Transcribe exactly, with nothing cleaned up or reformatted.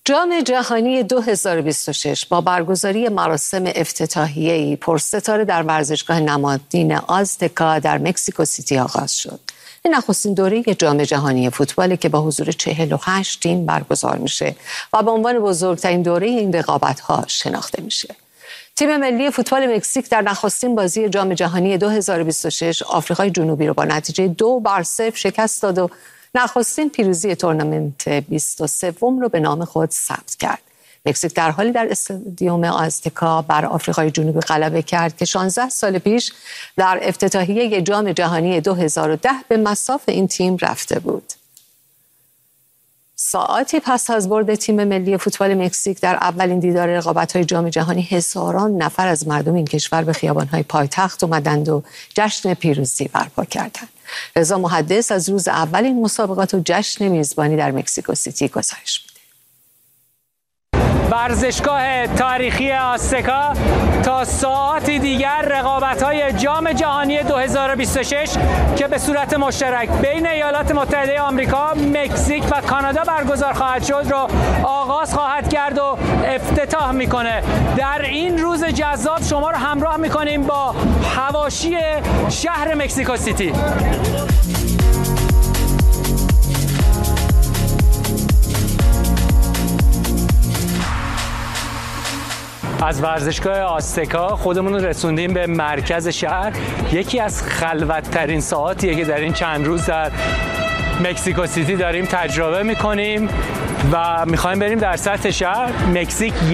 جام جهانی دو هزار و بیست و شش با برگزاری مراسم افتتاحیه‌ای پرستاره در ورزشگاه نمادین آزتکا در مکزیکو سیتی آغاز شد. این نخستین دوره جام جهانی فوتبالی که با حضور چهل و هشت تیم برگزار میشه و به عنوان بزرگترین دوره این رقابت‌ها شناخته میشه. تیم ملی فوتبال مکزیک در نخستین بازی جام جهانی دو هزار و بیست و شش آفریقای جنوبی رو با نتیجه دو بر صفر شکست داد و نخستین پیروزی تورنمنت بیست و سوم رو به نام خود ثبت کرد. مکزیک در حالی در استادیوم آزتکا بر آفریقای جنوبی غلبه کرد که شانزده سال پیش در افتتاحیه جام جهانی دو هزار و ده به مصاف این تیم رفته بود. ساعاتی پس از برد تیم ملی فوتبال مکزیک در اولین دیدار رقابت‌های جام جهانی هزاران نفر از مردم این کشور به خیابان‌های پایتخت اومدند و جشن پیروزی برپا کردند. رضا محدث از روز اول این مسابقات و جشن میزبانی در مکزیکو سیتی گزارش میده. ورزشگاه تاریخی آزتکا تا ساعتی دیگر رقابت‌های جام جهانی دو هزار و بیست و شش که به صورت مشترک بین ایالات متحده آمریکا، مکزیک و کانادا برگزار خواهد شد را آغاز خواهد کرد و افتتاح میکنه. در این روز جذاب شما رو همراه میکنیم با حواشی شهر مکزیکو سیتی. از ورزشگاه آزتکا خودمون رو رسوندیم به مرکز شهر. یکی از خلوت‌ترین ساعاتیه که در این چند روز در مکزیکو سیتی داریم تجربه می‌کنیم و می‌خوایم بریم در سطح شهر. مکزیک